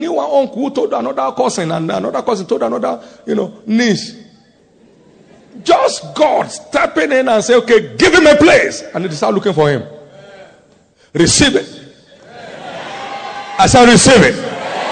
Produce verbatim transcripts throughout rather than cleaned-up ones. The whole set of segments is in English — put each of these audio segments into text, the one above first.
knew one uncle who told another cousin, and another cousin told another, you know, niece. Just God stepping in and say, okay, give him a place. And they start looking for him. Receive it. I said, receive it.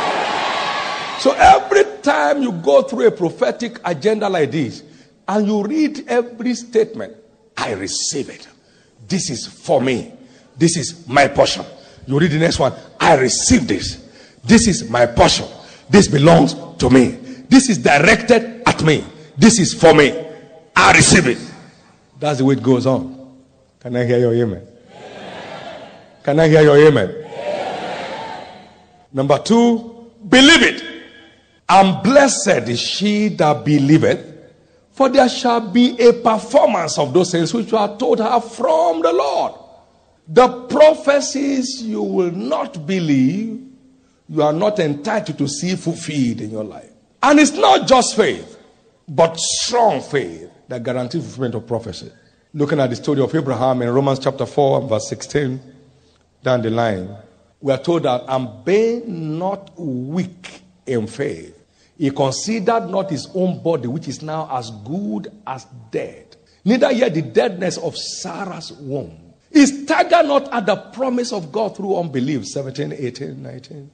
So every time you go through a prophetic agenda like this, and you read every statement, I receive it. This is for me. This is my portion. You read the next one, I receive this. This is my portion. This belongs to me. This is directed at me. This is for me. I receive it. That's the way it goes on. Can I hear your amen? Amen. Can I hear your amen? Amen. Number two, believe it. And blessed is she that believeth, for there shall be a performance of those things which are told her from the Lord. The prophecies you will not believe, you are not entitled to see fulfilled in your life. And it's not just faith, but strong faith that guarantees fulfillment of prophecy. Looking at the story of Abraham in Romans chapter four and verse sixteen, down the line, we are told that, and being not weak in faith, he considered not his own body, which is now as good as dead, neither yet the deadness of Sarah's womb. He staggered not at the promise of God through unbelief, seventeen, eighteen, nineteen,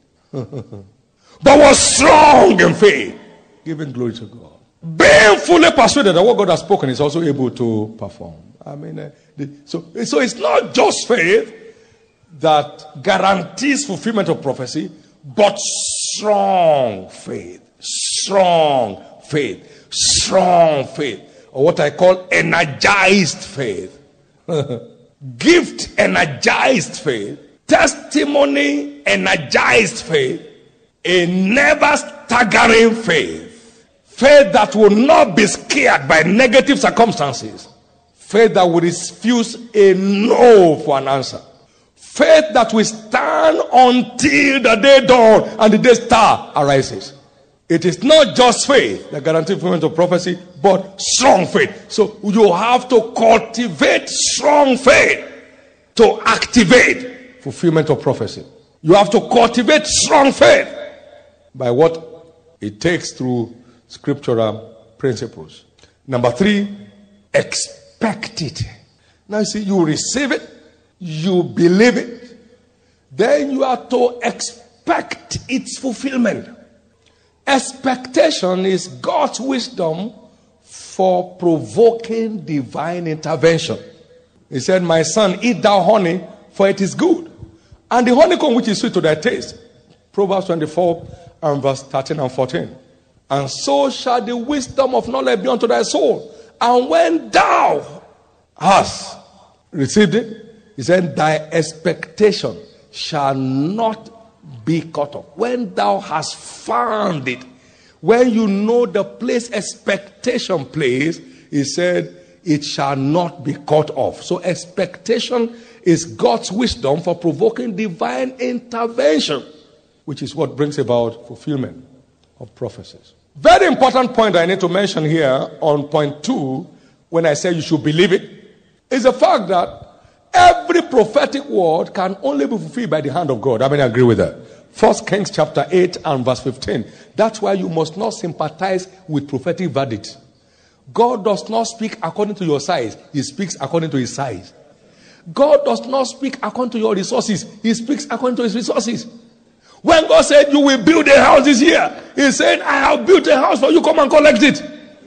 but was strong in faith, giving glory to God. Being fully persuaded that what God has spoken is also able to perform. I mean, uh, the, so, so it's not just faith that guarantees fulfillment of prophecy, but strong faith. Strong faith. Strong faith. Or what I call energized faith. Gift energized faith. Testimony energized faith. A never staggering faith. Faith that will not be scared by negative circumstances. Faith that will refuse a no for an answer. Faith that will stand until the day dawn and the day star arises. It is not just faith that guarantees fulfillment of prophecy, but strong faith. So you have to cultivate strong faith to activate fulfillment of prophecy. You have to cultivate strong faith by what it takes through scriptural principles. Number three, expect it. Now you see, you receive it, you believe it, then you are to expect its fulfillment. Expectation is God's wisdom for provoking divine intervention. He said, my son, eat thou honey, for it is good, and the honeycomb which is sweet to thy taste. Proverbs twenty-four and verse thirteen and fourteen. And so shall the wisdom of knowledge be unto thy soul. And when thou hast received it, he said, thy expectation shall not be cut off. When thou hast found it, when you know the place expectation plays, he said, it shall not be cut off. So expectation is God's wisdom for provoking divine intervention, which is what brings about fulfillment of prophecies. Very important point I need to mention here on point two, when I say you should believe it, is the fact that every prophetic word can only be fulfilled by the hand of God. I mean, I agree with that. First Kings chapter eight and verse fifteen. That's why you must not sympathize with prophetic verdicts. God does not speak according to your size. He speaks according to his size. God does not speak according to your resources. He speaks according to his resources. When God said, you will build a house this year, he said, I have built a house for you. Come and collect it.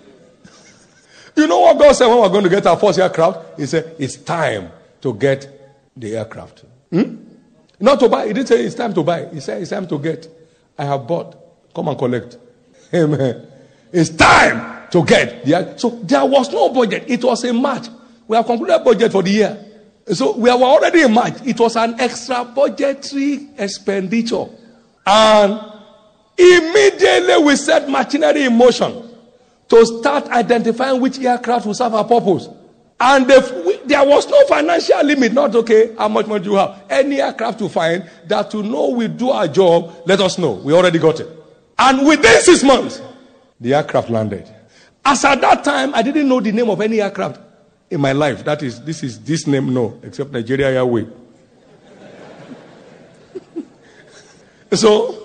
You know what God said when we're going to get our first aircraft? He said, it's time to get the aircraft. Hmm? Not to buy. He didn't say it's time to buy. He said it's time to get. I have bought. Come and collect. Amen. It's time to get. The, so there was no budget. It was a March. We have concluded budget for the year. So we were already in March. It was an extra budgetary expenditure. And immediately we set machinery in motion to start identifying which aircraft will serve our purpose. And the, we, there was no financial limit. Not okay, how much money do you have? Any aircraft to find that to know we do our job, let us know. We already got it. And within six months, the aircraft landed. As at that time, I didn't know the name of any aircraft in my life. That is, this is this name, no, except Nigeria Airways. So,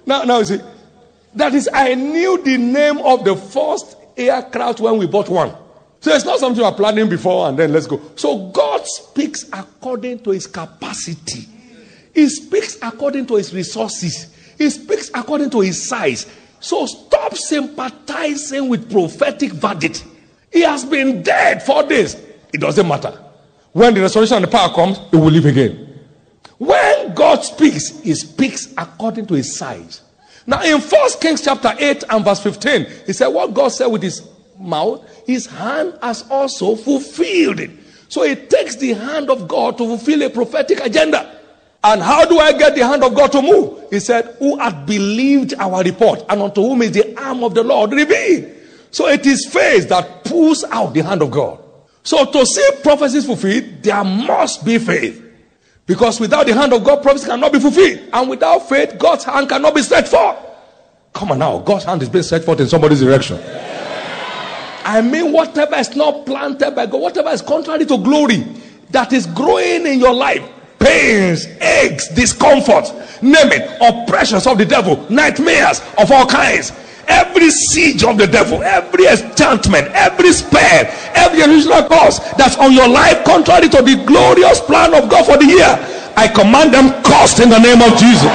Now, now you see, that is, I knew the name of the first aircraft when we bought one. So it's not something we are planning before and then let's go. So God speaks according to his capacity. He speaks according to his resources. He speaks according to his size. So stop sympathizing with prophetic verdict. He has been dead for this. It doesn't matter. When the restoration and the power comes, he will live again. When God speaks, he speaks according to his size. Now in First Kings chapter eight and verse fifteen, he said what God said with his mouth, his hand has also fulfilled it. So it takes the hand of God to fulfill a prophetic agenda. And how do I get the hand of God to move? He said, who hath believed our report, and unto whom is the arm of the Lord revealed. So it is faith that pulls out the hand of God. So to see prophecies fulfilled, there must be faith. Because without the hand of God, prophecy cannot be fulfilled. And without faith, God's hand cannot be stretched forth. Come on now, God's hand is being stretched forth in somebody's direction. I mean, whatever is not planted by God, whatever is contrary to glory, that is growing in your life, pains, aches, discomfort, name it, oppressions of the devil, nightmares of all kinds, every siege of the devil, every enchantment, every spell, every unusual cause that's on your life contrary to the glorious plan of God for the year, I command them cursed in the name of Jesus.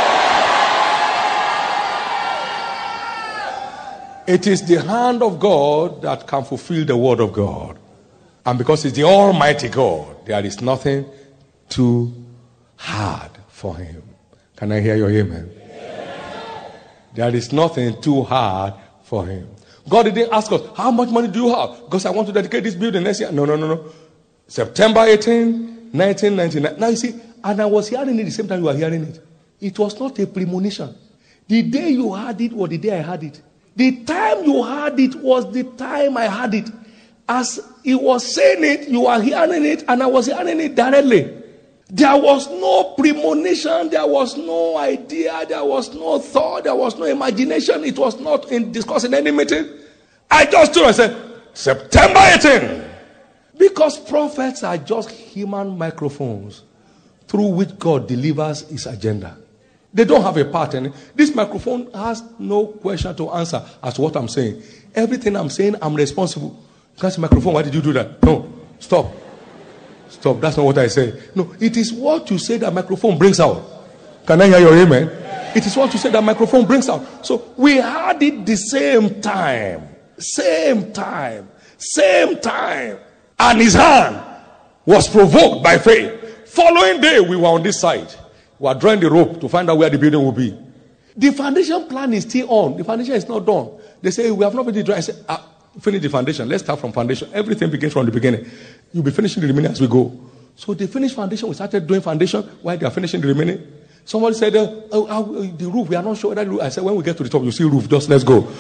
It is the hand of God that can fulfill the word of God. And because it's the Almighty God, there is nothing too hard for him. Can I hear your amen? Yeah. There is nothing too hard for him. God didn't ask us, how much money do you have? Because I want to dedicate this building next year. No, no, no, no. September eighteenth, nineteen ninety-nine. Now you see, and I was hearing it the same time you were hearing it. It was not a premonition. The day you heard it was the day I heard it. The time you heard it was the time I heard it. As he was saying it, you were hearing it, and I was hearing it directly. There was no premonition, there was no idea, there was no thought, there was no imagination. It was not in discussing any meeting. I just stood and said, September eighteenth. Because prophets are just human microphones through which God delivers his agenda. They don't have a part in it. This microphone has no question to answer as to what I'm saying. Everything I'm saying, I'm responsible. Because the microphone, why did you do that? No, stop. Stop, that's not what I say. No, it is what you say that microphone brings out. Can I hear your amen? It is what you say that microphone brings out. So we had it the same time. Same time. Same time. And his hand was provoked by faith. Following day, we were on this side. We were drawing the rope to find out where the building will be. The foundation plan is still on. The foundation is not done. They say, we have not finished the drawing. I say, ah, finish the foundation. Let's start from foundation. Everything begins from the beginning. You'll be finishing the remaining as we go. So they finished foundation. We started doing foundation while they are finishing the remaining. Somebody said, oh, oh, oh, the roof, we are not sure that roof. I said, when we get to the top, you see roof. Just let's go.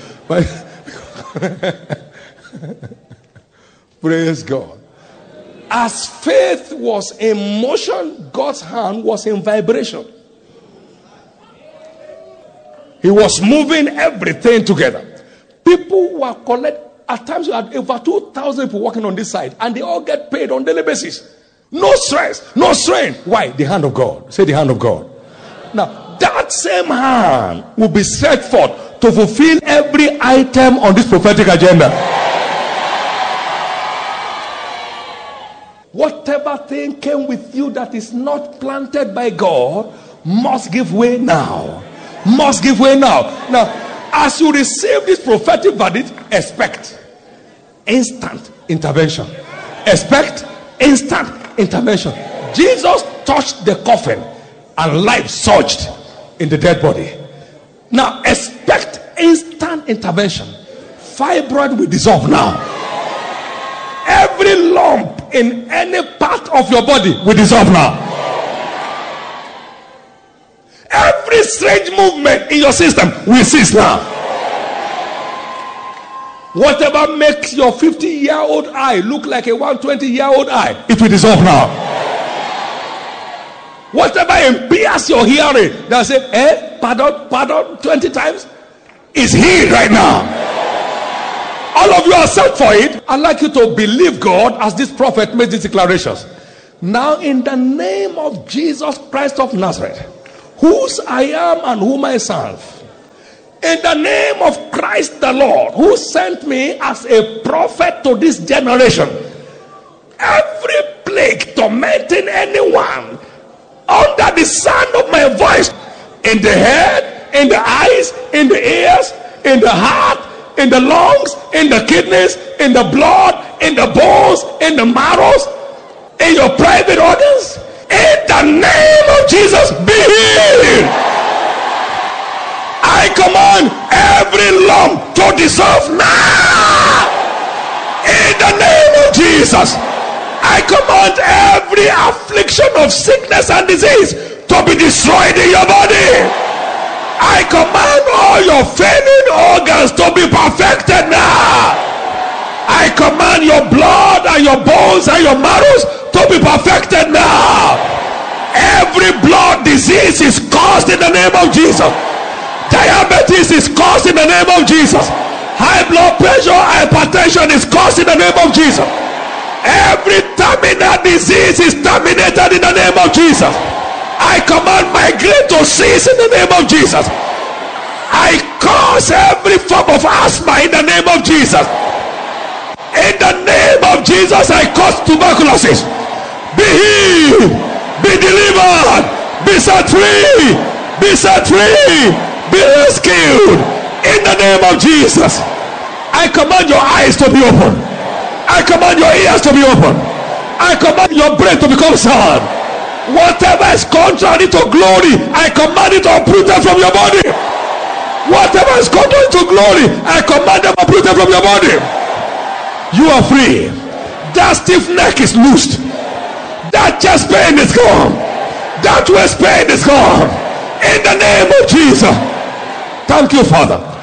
Praise God. As faith was in motion, God's hand was in vibration. He was moving everything together. People were collecting. At times, you had over two thousand people working on this side, and they all get paid on daily basis. No stress, no strain. Why? The hand of God. Say the hand of God. Now, that same hand will be set forth to fulfill every item on this prophetic agenda. Whatever thing came with you that is not planted by God must give way now. Must give way now. Now, as you receive this prophetic verdict, expect instant intervention. Expect instant intervention. Jesus touched the coffin and life surged in the dead body. Now, expect instant intervention. Fibroid will dissolve now. Every lump in any part of your body will dissolve now. Every strange movement in your system will cease now. Whatever makes your fifty year old eye look like a one hundred twenty year old eye, it will dissolve now. Whatever impairs your hearing, they'll say, eh, pardon, pardon, twenty times, is healed right now. All of you are set for it. I'd like you to believe God as this prophet made these declarations. Now, in the name of Jesus Christ of Nazareth, whose I am and whom I serve. In the name of Christ the Lord, who sent me as a prophet to this generation, every plague tormenting anyone under the sound of my voice, in the head, in the eyes, in the ears, in the heart, in the lungs, in the kidneys, in the blood, in the bones, in the marrows, in your private organs, in the name of Jesus, be healed. I command every lump to dissolve now. In the name of Jesus, I command every affliction of sickness and disease to be destroyed in your body. I command all your failing organs to be perfected now. I command your blood and your bones and your marrows to be perfected now. Every blood disease is caused in the name of Jesus. Diabetes is caused in the name of Jesus. High blood pressure, hypertension is caused in the name of Jesus. Every terminal disease is terminated in the name of Jesus. I command migraine to cease in the name of Jesus. I cause every form of asthma in the name of Jesus. In the name of Jesus, I cause tuberculosis. Be healed, be delivered, be set free, be set free, be rescued in the name of Jesus. I command your eyes to be open. I command your ears to be open. I command your brain to become sound. Whatever is contrary to glory, I command it uprooted from your body. Whatever is contrary to glory, I command them uprooted from your body. You are free. That stiff neck is loosed. That chest pain is gone. That waist pain is gone. In the name of Jesus. Thank you, Father.